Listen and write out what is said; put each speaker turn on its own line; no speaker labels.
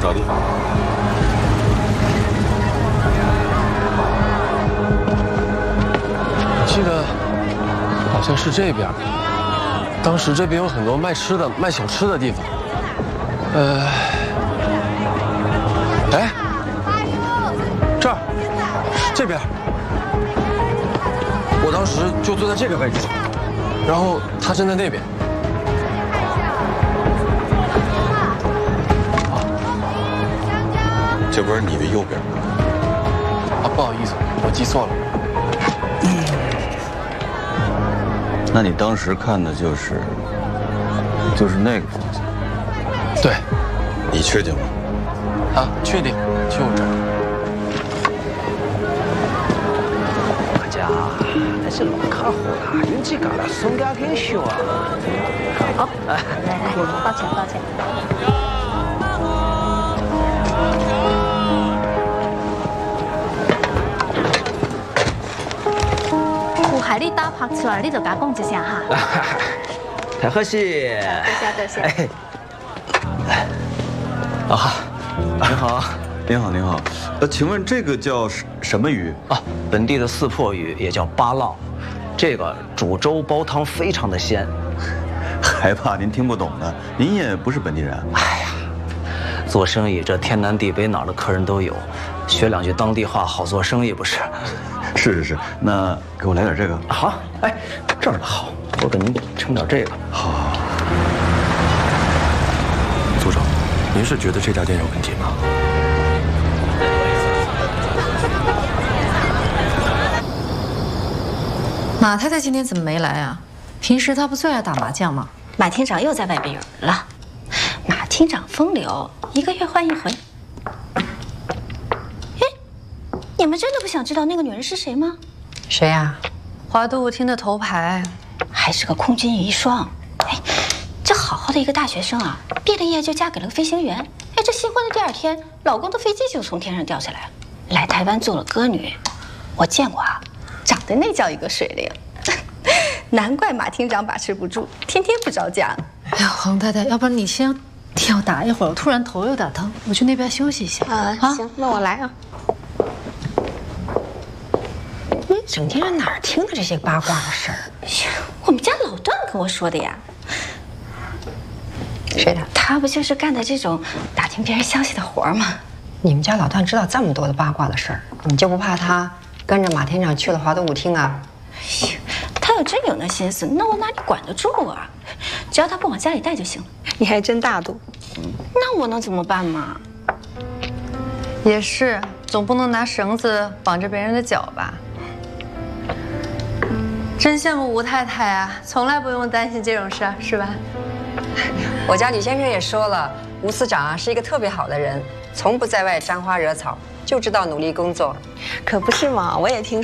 找地方。
我记得好像是这边，当时这边有很多卖吃的、卖小吃的地方。哎，这儿，这边。我当时就坐在这个位置上，然后他站在那边。
这不是你的右边吗？
啊，不好意思，我记错了。
那你当时看的就是那个方向？
对。
你确定吗？
啊，确定，就这儿。
大家，那些老客户啦，有几个了，送给给修啊。好，来，
抱歉，抱歉。有害你打拍出来，你就甲讲一声哈。
太可惜。
多谢。
哎，啊，您好，
您好，您好。请问这个叫什么鱼
啊？本地的四破鱼也叫巴浪，这个煮粥煲汤非常的鲜。
害怕您听不懂呢？您也不是本地人。
哎呀，做生意这天南地北哪儿的客人都有，学两句当地话好做生意不是？
是，那给我来点这个。
好，哎，这儿的好，我给您盛点这个。
好。
组长，您是觉得这家店有问题吗？
马太太今天怎么没来啊？平时她不最爱打麻将吗？
马厅长又在外边游了。马厅长风流，1个月换一回。哎，你们真的不想知道那个女人是谁吗？
谁呀？华都舞厅的头牌，
还是个空军遗孀。哎，这好好的一个大学生啊，毕了业就嫁给了个飞行员。哎，这新婚的第2天，老公的飞机就从天上掉下来了，来台湾做了歌女。我见过啊，长得那叫一个水灵。难怪马厅长把持不住，天天不着家。
哎呀，黄太太，要不然你先替我打一会儿，我突然头有点疼，我去那边休息一下。
行，那我来啊。
你整天在哪儿听的这些八卦的事儿？
我们家老段跟我说的呀。
谁的？
他不就是干的这种打听别人消息的活吗？
你们家老段知道这么多的八卦的事儿，你就不怕他跟着马厅长去了华都舞厅啊？
他要真有那心思，那我哪里管得住啊？只要他不往家里带就行了。
你还真大度。
那我能怎么办嘛？
也是，总不能拿绳子绑着别人的脚吧？真羡慕吴太太啊，从来不用担心这种事儿，是吧？
我家吕先生也说了，吴司长啊是一个特别好的人，从不在外沾花惹草，就知道努力工作。
可不是嘛，我也听